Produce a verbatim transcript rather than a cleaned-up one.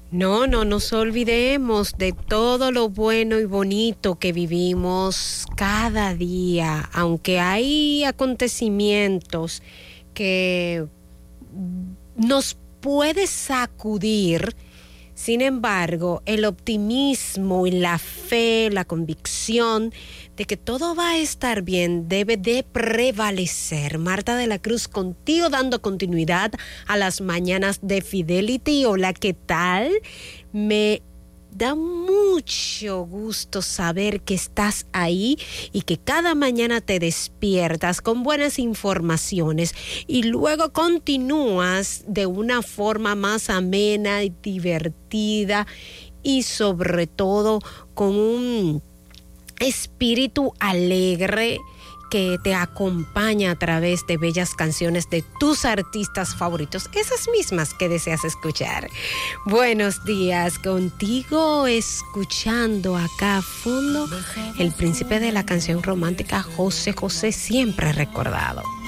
No, no nos olvidemos de todo lo bueno y bonito que vivimos cada día, aunque hay acontecimientos que nos puede sacudir. Sin embargo, el optimismo y la fe, la convicción de que todo va a estar bien debe de prevalecer. Marta de la Cruz contigo, dando continuidad a las mañanas de Fidelity. Hola, ¿qué tal? Me da mucho gusto saber que estás ahí y que cada mañana te despiertas con buenas informaciones y luego continúas de una forma más amena y divertida y sobre todo con un espíritu alegre que te acompaña a través de bellas canciones de tus artistas favoritos, esas mismas que deseas escuchar. Buenos días, contigo escuchando acá a fondo el príncipe de la canción romántica, José José, siempre recordado.